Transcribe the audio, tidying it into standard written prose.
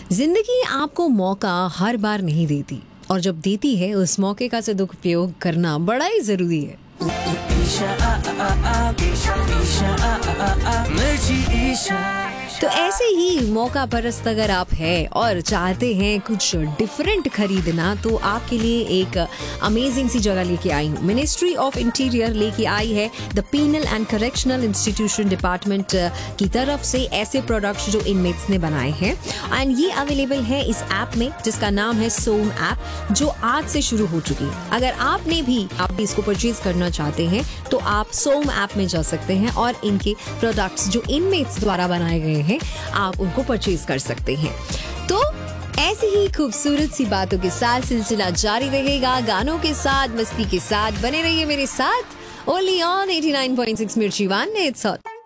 जिंदगी आपको मौका हर बार नहीं देती और जब देती है उस मौके का सदुपयोग करना बड़ा ही जरूरी है। तो ऐसे ही मौका परस्त अगर आप हैं और चाहते हैं कुछ डिफरेंट खरीदना तो आपके लिए एक अमेजिंग सी जगह लेके आई हूँ। मिनिस्ट्री ऑफ इंटीरियर लेके आई है the penal and correctional institution department की तरफ से ऐसे प्रोडक्ट्स जो इनमेट्स ने बनाए हैं एंड ये अवेलेबल है इस ऐप में जिसका नाम है सोम ऐप, जो आज से शुरू हो चुकी है। अगर आप भी इसको परचेज करना चाहते हैं तो आप सोम ऐप में जा सकते हैं और इनके प्रोडक्ट्स जो इनमेट्स द्वारा बनाए गए हैं आप उनको परचेज कर सकते हैं। तो ऐसी ही खूबसूरत सी बातों के साथ सिलसिला जारी रहेगा, गानों के साथ, मस्ती के साथ। बने रहिए मेरे साथ ओनली ऑन 89.6 मिर्ची वन। It's hot.